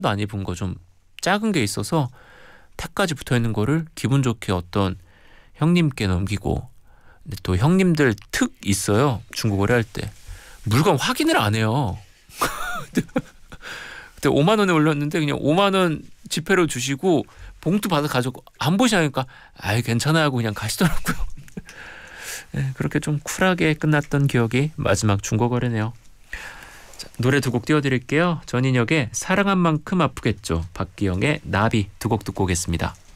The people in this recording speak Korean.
안 입은 거 좀 작은 게 있어서 택까지 붙어 있는 거를 기분 좋게 어떤 형님께 넘기고, 근데 또 형님들 특 있어요. 중고거래 할 때 물건 확인을 안 해요. 그때 5만 원에 올렸는데 그냥 5만 원 지폐로 주시고 봉투 받아 가지고 안 보시니까 아이 괜찮아 하고 그냥 가시더라고요. 네, 그렇게 좀 쿨하게 끝났던 기억이 마지막 중고거래네요. 자, 노래 두 곡 띄워드릴게요. 전인혁의 사랑한 만큼 아프겠죠, 박기영의 나비 두 곡 듣고 오겠습니다.